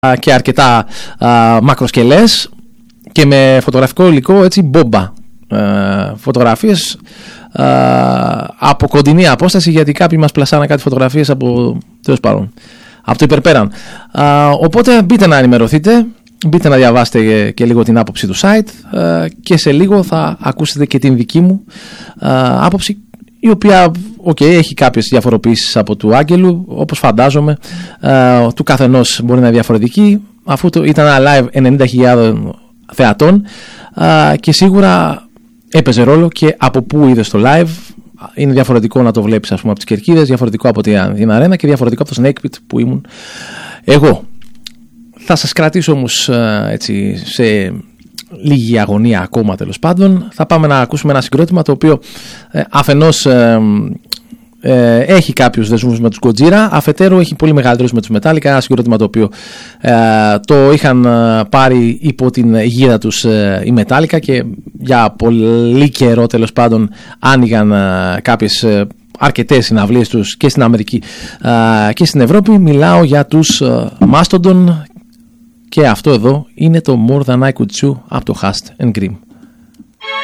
και αρκετά μακροσκελές και με φωτογραφικό υλικό έτσι μπόμπα. Φωτογραφίες από κοντινή απόσταση, γιατί κάποιοι μας πλασάνε κάτι φωτογραφίες από, τέλος πάντων, από το υπερπέραν. Οπότε μπείτε να ενημερωθείτε, μπείτε να διαβάσετε και λίγο την άποψη του site και σε λίγο θα ακούσετε και την δική μου άποψη, η οποία έχει κάποιες διαφοροποιήσεις από του Άγγελου, όπως φαντάζομαι. Του καθενός μπορεί να είναι διαφορετική, αφού ήταν ένα live 90.000 θεατών και σίγουρα έπαιζε ρόλο και από πού είδες το live. Είναι διαφορετικό να το βλέπεις, ας πούμε, από τις κερκίδες, διαφορετικό από την αρένα και διαφορετικό από το Snake Pit που ήμουν εγώ. Θα σας κρατήσω όμως έτσι σε λίγη αγωνία ακόμα, τέλος πάντων. Θα πάμε να ακούσουμε ένα συγκρότημα το οποίο αφενός έχει κάποιους δεσμούς με τους Gojira, αφετέρου έχει πολύ μεγαλύτερους με τους Metallica. Ένα συγκρότημα το οποίο το είχαν πάρει υπό την αιγίδα τους η Metallica και για πολύ καιρό, τέλος πάντων, άνοιγαν κάποιες αρκετές συναυλίες τους και στην Αμερική και στην Ευρώπη. Μιλάω για τους Mastodon και αυτό εδώ είναι το More Than I Could Chew από το Hust and Grim.